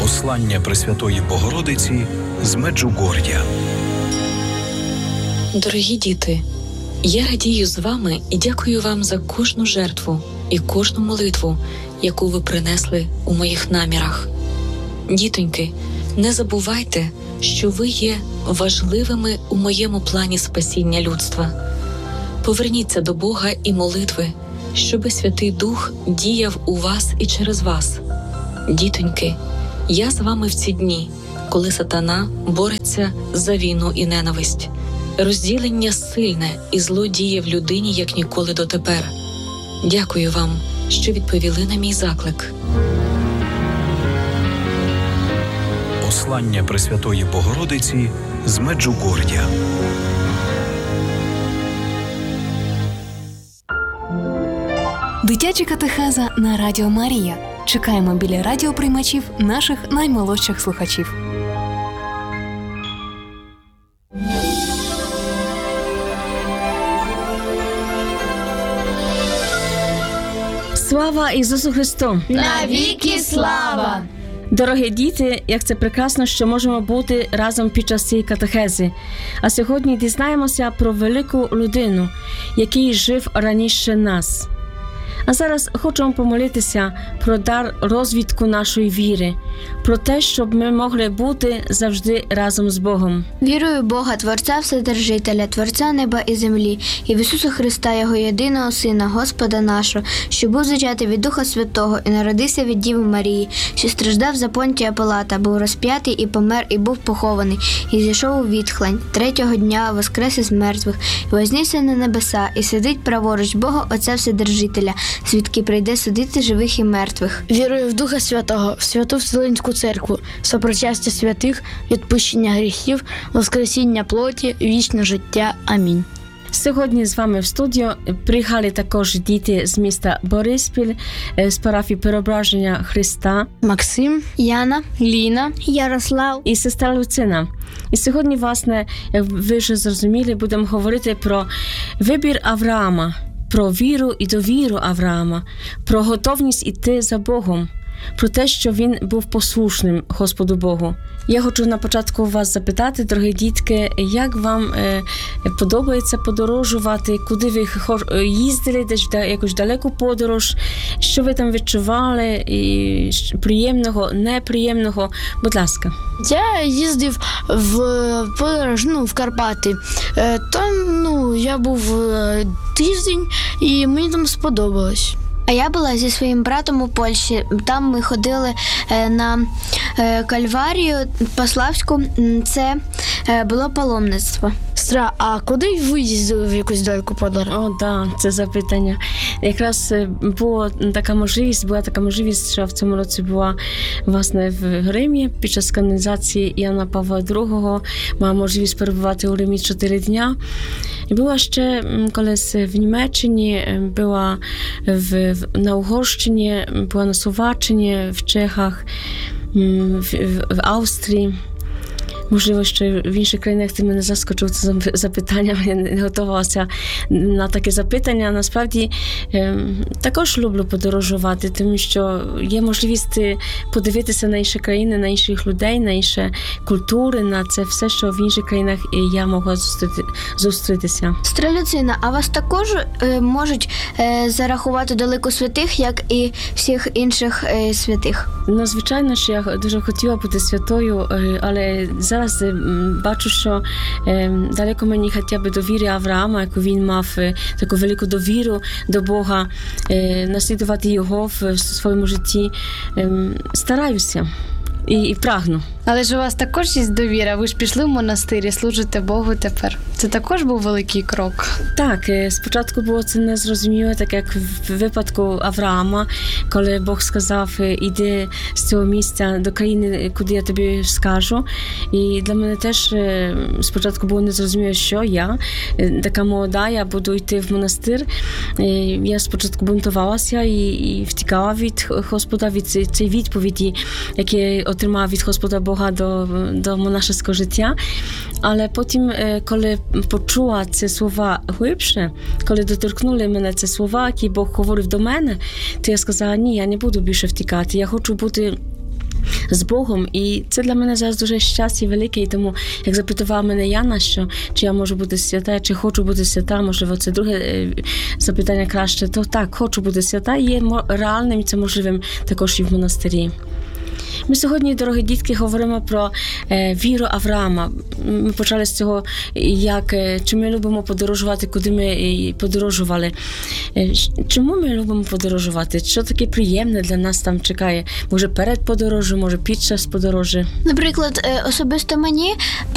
Послання Пресвятої Богородиці з Меджугор'я. Дорогі діти, я радію з вами і дякую вам за кожну жертву і кожну молитву, яку ви принесли у моїх намірах. Дітоньки, не забувайте, що ви є важливими у моєму плані спасіння людства. Поверніться до Бога і молитви, щоби Святий Дух діяв у вас і через вас. Дітоньки, я з вами в ці дні, коли сатана бореться за війну і ненависть. Розділення сильне і зло діє в людині, як ніколи дотепер. Дякую вам, що відповіли на мій заклик. Послання Пресвятої Богородиці з Меджугор'я. Дитяча катехеза на Радіо Марія. Чекаємо біля радіоприймачів наших наймолодших слухачів. Слава Ісусу Христу! Навіки слава! Дорогі діти, як це прекрасно, що можемо бути разом під час цієї катехези. А сьогодні дізнаємося про велику людину, який жив раніше нас. А зараз хочемо помолитися про дар розвитку нашої віри, про те, щоб ми могли бути завжди разом з Богом. Вірую в Бога, Творця Вседержителя, Творця неба і землі, і в Ісуса Христа, Його єдиного Сина, Господа нашого, що був зачатий від Духа Святого і народився від Діви Марії, що страждав за Понтія Пилата, був розп'ятий і помер, і був похований, і зійшов у відхлань. Третього дня воскрес із мертвих, і вознісся на небеса, і сидить праворуч Бога Отця Вседержителя, звідки прийде судити живих і мертвих. Вірую в Духа Святого, в Святу Вселенську Церкву, сопричастя святих, відпущення гріхів, воскресіння плоті, вічне життя. Амінь. Сьогодні з вами в студію приїхали також діти з міста Бориспіль, з парафії Преображення Христа. Максим, Яна, Ліна, Ярослав І сестра Люцина. І сьогодні, власне, як ви вже зрозуміли, будемо говорити про вибір Авраама, про віру і довіру Авраама, про готовність іти за Богом, про те, що він був послушним Господу Богу. Я хочу на початку вас запитати, дорогі дітки, як вам подобається подорожувати, куди ви їздили, десь якусь далеку подорож, що ви там відчували, і приємного, неприємного. Будь ласка. Я їздив в подорож, в Карпати. Там, я був тиждень, і мені там сподобалось. А я була зі своїм братом у Польщі. Там ми ходили на Кальварію Паславську. Це було паломництво. Сестра, а куди ви їздили в якусь далеку подорож? Так, це запитання. Якраз була така можливість, що в цьому році була, власне, в Римі під час канонізації Яна Павла II. Мала можливість перебувати у Римі 4 дня. І була ще колись в Німеччині, була на Угорщині, була на Словаччині, в Чехах, в Австрії. Можливо, що в інших країнах ти мене заскочив цим запитанням, я не готувалася на таке запитання. Насправді, також люблю подорожувати, тому що є можливість подивитися на інші країни, на інших людей, на інші культури, на це все, що в інших країнах я могла зустрітися. Сестра Люцина, а вас також можуть зарахувати до лику святих, як і всіх інших святих? Звичайно, що я дуже хотіла бути святою, але зараз бачу, що далеко мені хоча б довіри Авраама, яку він мав таку велику довіру до Бога, наслідувати його в своєму житті. Стараюся і прагну. Але ж у вас також є довіра, ви ж пішли в монастир і служите Богу тепер. Це також був великий крок. Так, спочатку було це незрозуміло, так як в випадку Авраама, коли Бог сказав, іди з цього місця до країни, куди я тобі скажу. І для мене теж спочатку було незрозуміло, що я, така молода, я буду йти в монастир. Я спочатку бунтувалася і втікала від Господа, від цієї відповіді, які я отримала від Господа Бога до монашеського життя. Але потім, коли почула ці слова глибше, коли доторкнули мене ці слова, які Бог говорив до мене, то я сказала, ні, я не буду більше втікати, я хочу бути з Богом. І це для мене зараз дуже щастя велике. І тому, як запитувала мене Яна, що чи я можу бути свята, чи хочу бути свята, можливо, це друге запитання краще, то так, хочу бути свята, і є реальним, і це можливим також і в монастирі. Ми сьогодні, дорогі дітки, говоримо про віру Авраама. Ми почали з цього, чи ми любимо подорожувати, куди ми подорожували. Чому ми любимо подорожувати? Що таке приємне для нас там чекає? Може перед подорожю, може під час подорожі? Наприклад, особисто мені